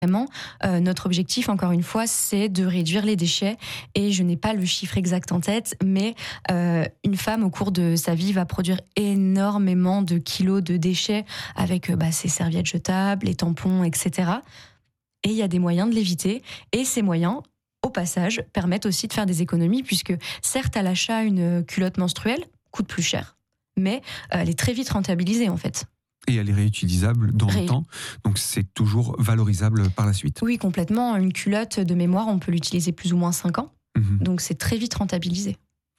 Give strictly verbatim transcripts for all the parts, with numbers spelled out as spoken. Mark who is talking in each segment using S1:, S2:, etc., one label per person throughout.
S1: Vraiment, euh, notre objectif, encore une fois, c'est de réduire les déchets. Et je n'ai pas le chiffre exact en tête, mais euh, une femme, au cours de sa vie, va produire énormément de kilos de déchets avec euh, bah, ses serviettes jetables, les tampons, et cetera. Et il y a des moyens de l'éviter. Et ces moyens, au passage, permettent aussi de faire des économies, puisque certes, à l'achat, une culotte menstruelle coûte plus cher, mais euh, elle est très vite rentabilisée, en fait.
S2: Et elle est réutilisable dans
S1: Ré...
S2: le temps, donc c'est toujours valorisable par la suite.
S1: Oui, complètement. Une culotte, de mémoire, on peut l'utiliser plus ou moins cinq ans, mmh. donc c'est très vite rentabilisé.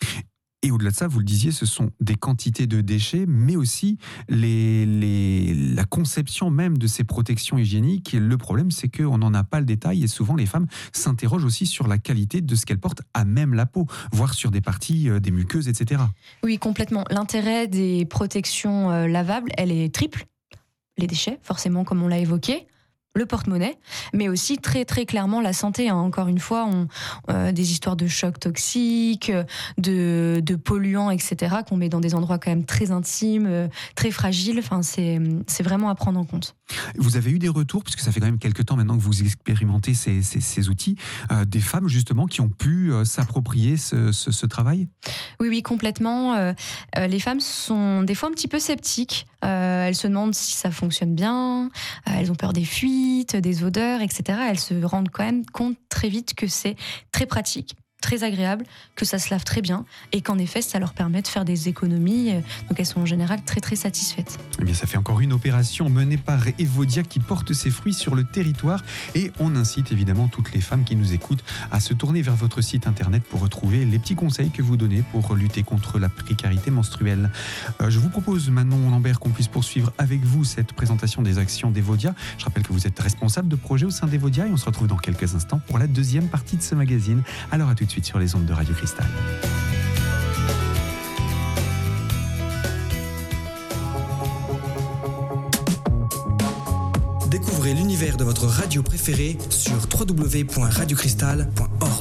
S2: Et au-delà de ça, vous le disiez, ce sont des quantités de déchets, mais aussi les, les, la conception même de ces protections hygiéniques. Et le problème, c'est qu'on n'en a pas le détail et souvent les femmes s'interrogent aussi sur la qualité de ce qu'elles portent à même la peau, voire sur des parties, euh, des muqueuses, et cetera.
S1: Oui, complètement. L'intérêt des protections euh, lavables, elle est triple. Les déchets, forcément, comme on l'a évoqué. Le porte-monnaie, mais aussi très très clairement la santé. Hein. Encore une fois, on, euh, des histoires de chocs toxiques, de, de polluants, et cetera, qu'on met dans des endroits quand même très intimes, euh, très fragiles. Enfin, c'est, c'est vraiment à prendre en compte.
S2: Vous avez eu des retours, puisque ça fait quand même quelques temps maintenant que vous expérimentez ces, ces, ces outils, euh, des femmes justement qui ont pu euh, s'approprier ce, ce, ce travail ?
S1: Oui, oui, complètement. Euh, euh, les femmes sont des fois un petit peu sceptiques. Euh, elles se demandent si ça fonctionne bien, euh, elles ont peur des fuites, des odeurs, et cetera. Elles se rendent quand même compte très vite que c'est très pratique, très agréable, que ça se lave très bien et qu'en effet, ça leur permet de faire des économies. Donc elles sont en général très très satisfaites.
S2: Eh bien, ça fait encore une opération menée par Evodia qui porte ses fruits sur le territoire et on incite évidemment toutes les femmes qui nous écoutent à se tourner vers votre site internet pour retrouver les petits conseils que vous donnez pour lutter contre la précarité menstruelle. Euh, je vous propose, Manon Lambert, qu'on puisse poursuivre avec vous cette présentation des actions d'Evodia. Je rappelle que vous êtes responsable de projet au sein d'Evodia et on se retrouve dans quelques instants pour la deuxième partie de ce magazine. Alors à tout de suite sur les ondes de Radio Cristal.
S3: Découvrez l'univers de votre radio préférée sur w w w point radio cristal point org.